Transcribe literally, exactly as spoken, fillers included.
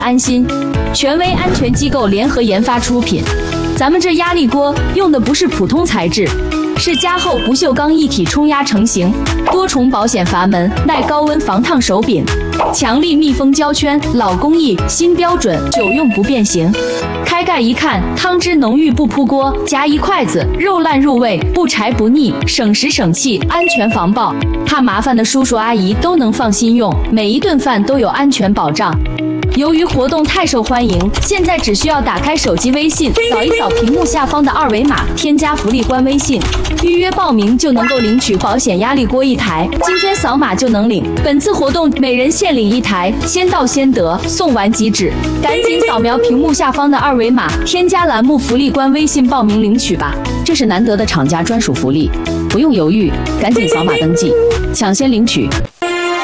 安心，权威安全机构联合研发出品。咱们这压力锅用的不是普通材质，是加厚不锈钢一体冲压成型，多重保险阀门，耐高温防烫手柄，强力密封胶圈，老工艺新标准，久用不变形。开盖一看，汤汁浓郁不扑锅，夹一筷子肉烂入味，不柴不腻，省时省气，安全防爆。怕麻烦的叔叔阿姨都能放心用，每一顿饭都有安全保障。由于活动太受欢迎，现在只需要打开手机微信，扫一扫屏幕下方的二维码，添加福利官微信，预约报名就能够领取保险压力锅一台。今天扫码就能领，本次活动每人限领一台，先到先得，送完即止。赶紧扫描屏幕下方的二维码，添加栏目福利官微信报名领取吧，这是难得的厂家专属福利，不用犹豫，赶紧扫码登记，抢先领取。